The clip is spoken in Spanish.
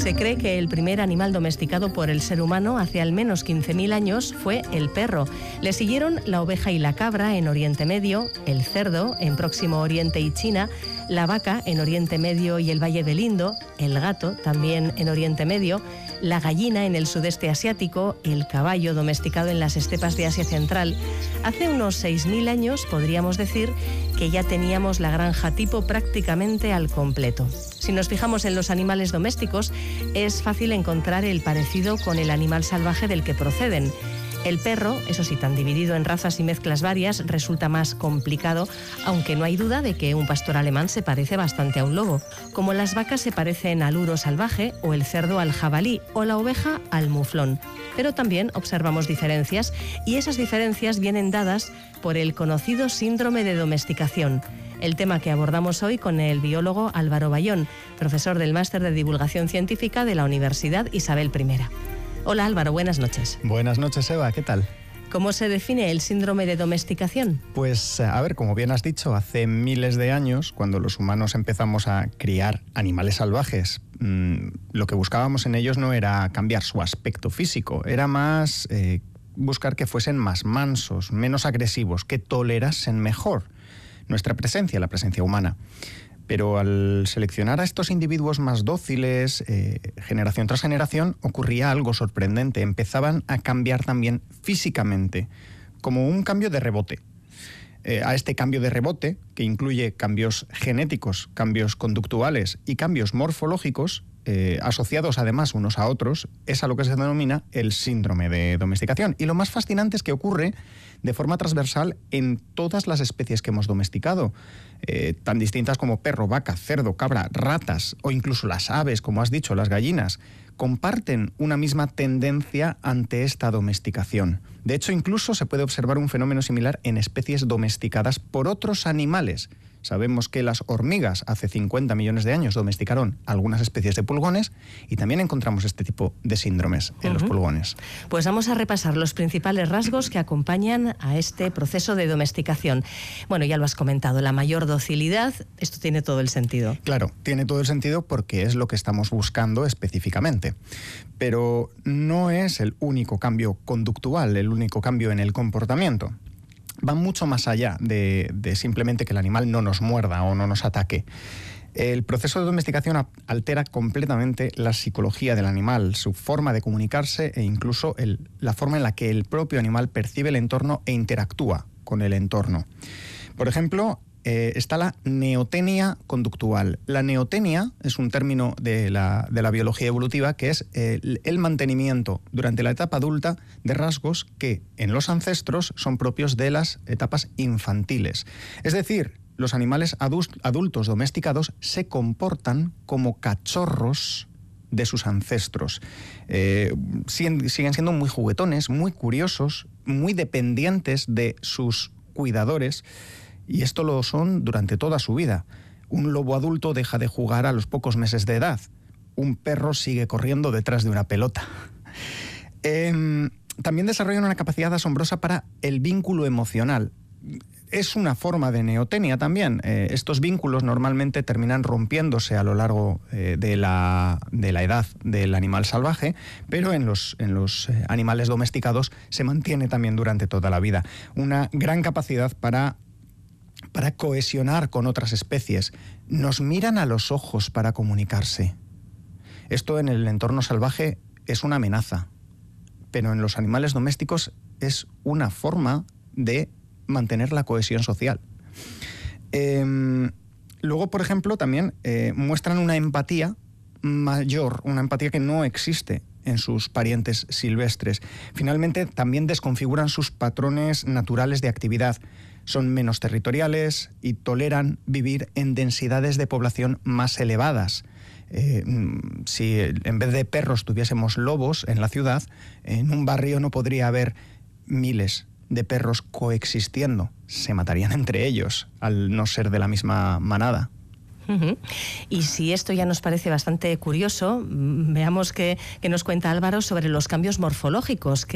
Se cree que el primer animal domesticado por el ser humano hace al menos 15.000 años fue el perro. Le siguieron la oveja y la cabra en Oriente Medio, el cerdo en Próximo Oriente y China, la vaca en Oriente Medio y el Valle del Indo, el gato también en Oriente Medio, la gallina en el sudeste asiático, el caballo domesticado en las estepas de Asia Central. Hace unos 6.000 años podríamos decir que ya teníamos la granja tipo prácticamente al completo. Si nos fijamos en los animales domésticos, es fácil encontrar el parecido con el animal salvaje del que proceden. El perro, eso sí, tan dividido en razas y mezclas varias, resulta más complicado, aunque no hay duda de que un pastor alemán se parece bastante a un lobo, como las vacas se parecen al uro salvaje, o el cerdo al jabalí, o la oveja al muflón. Pero también observamos diferencias, y esas diferencias vienen dadas por el conocido síndrome de domesticación, el tema que abordamos hoy con el biólogo Álvaro Bayón, profesor del Máster de Divulgación Científica de la Universidad Isabel I. Hola Álvaro, buenas noches. Buenas noches, Eva, ¿qué tal? ¿Cómo se define el síndrome de domesticación? Pues, a ver, como bien has dicho, hace miles de años, cuando los humanos empezamos a criar animales salvajes, lo que buscábamos en ellos no era cambiar su aspecto físico, era más buscar que fuesen más mansos, menos agresivos, que tolerasen mejor nuestra presencia, la presencia humana. Pero al seleccionar a estos individuos más dóciles, generación tras generación, ocurría algo sorprendente. Empezaban a cambiar también físicamente, como un cambio de rebote. A este cambio de rebote, que incluye cambios genéticos, cambios conductuales y cambios morfológicos, asociados además unos a otros, es a lo que se denomina el síndrome de domesticación. Y lo más fascinante es que ocurre de forma transversal en todas las especies que hemos domesticado, tan distintas como perro, vaca, cerdo, cabra, ratas o incluso las aves, como has dicho, las gallinas, comparten una misma tendencia ante esta domesticación. De hecho, incluso se puede observar un fenómeno similar en especies domesticadas por otros animales. Sabemos que las hormigas hace 50 millones de años domesticaron algunas especies de pulgones y también encontramos este tipo de síndromes en los pulgones. Pues vamos a repasar los principales rasgos que acompañan a este proceso de domesticación. Bueno, ya lo has comentado, la mayor docilidad, esto tiene todo el sentido. Claro, tiene todo el sentido porque es lo que estamos buscando específicamente. Pero no es el único cambio conductual, el único cambio en el comportamiento. Va mucho más allá de simplemente que el animal no nos muerda o no nos ataque. El proceso de domesticación altera completamente la psicología del animal, su forma de comunicarse e incluso la forma en la que el propio animal percibe el entorno e interactúa con el entorno. Por ejemplo, está la neotenia conductual. La neotenia es un término de la biología evolutiva que es el mantenimiento durante la etapa adulta de rasgos que en los ancestros son propios de las etapas infantiles. Es decir, los animales adultos domesticados se comportan como cachorros de sus ancestros. Siguen siendo muy juguetones, muy curiosos, muy dependientes de sus cuidadores. Y esto lo son durante toda su vida. Un lobo adulto deja de jugar a los pocos meses de edad. Un perro sigue corriendo detrás de una pelota. También desarrollan una capacidad asombrosa para el vínculo emocional. Es una forma de neotenia también. Estos vínculos normalmente terminan rompiéndose a lo largo de la edad del animal salvaje, pero en los animales domesticados se mantiene también durante toda la vida. Una gran capacidad para cohesionar con otras especies. Nos miran a los ojos para comunicarse. Esto en el entorno salvaje es una amenaza, pero en los animales domésticos es una forma de mantener la cohesión social. Luego, por ejemplo, también muestran una empatía mayor, una empatía que no existe en sus parientes silvestres. Finalmente, también desconfiguran sus patrones naturales de actividad. Son menos territoriales y toleran vivir en densidades de población más elevadas. Si en vez de perros tuviésemos lobos en la ciudad, en un barrio no podría haber miles de perros coexistiendo. Se matarían entre ellos al no ser de la misma manada. Y si esto ya nos parece bastante curioso, veamos qué nos cuenta Álvaro sobre los cambios morfológicos que